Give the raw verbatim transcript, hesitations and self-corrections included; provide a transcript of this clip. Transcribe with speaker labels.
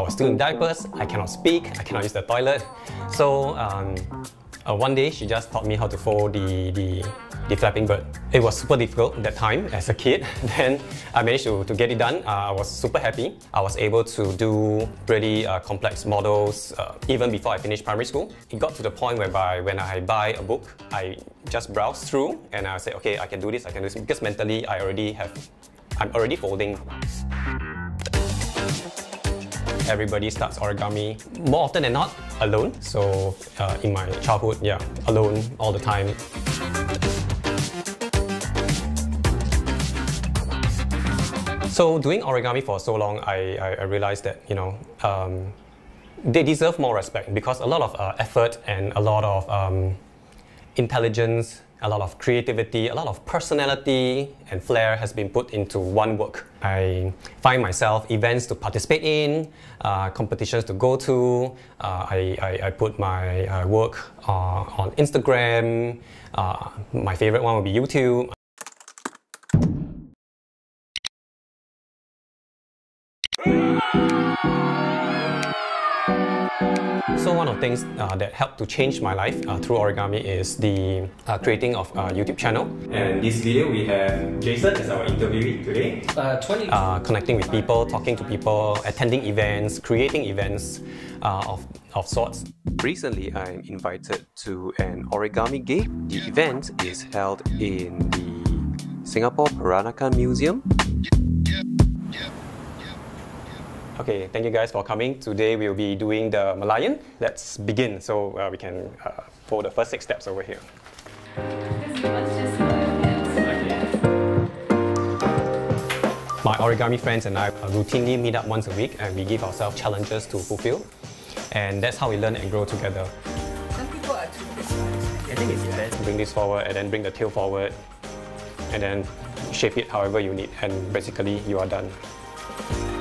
Speaker 1: was still in diapers, I cannot speak, I cannot use the toilet. So um, uh, one day she just taught me how to fold the, the, the Flapping Bird. It was super difficult at that time as a kid. Then I managed to, to get it done. Uh, I was super happy. I was able to do really uh, complex models uh, even before I finished primary school. It got to the point whereby when I buy a book, I just browse through and I say, okay, I can do this, I can do this, because mentally I already have, I'm already folding. Everybody starts origami more often than not alone. So uh, in my childhood, yeah, alone all the time. So doing origami for so long, I, I, I realized that, you know, um, they deserve more respect, because a lot of uh, effort and a lot of um, intelligence, a lot of creativity, a lot of personality and flair has been put into one work. I find myself events to participate in, uh, competitions to go to. Uh, I, I, I put my uh, work uh, on Instagram. Uh, my favorite one would be YouTube. So one of the things uh, that helped to change my life uh, through origami is the uh, creating of a YouTube channel. And this video we have Jason as our interviewee today. Uh, twenty Uh, connecting with people, talking to people, attending events, creating events uh, of, of sorts. Recently I'm invited to an origami game. The event is held in the Singapore Peranakan Museum. Okay, thank you guys for coming. Today we'll be doing the Malayan. Let's begin. So uh, we can uh, follow the first six steps over here. My origami friends and I routinely meet up once a week and we give ourselves challenges to fulfill. And that's how we learn and grow together.
Speaker 2: Some people are too precise.
Speaker 1: I think it's best to bring this forward and then bring the tail forward and then shape it however you need, and basically you are done.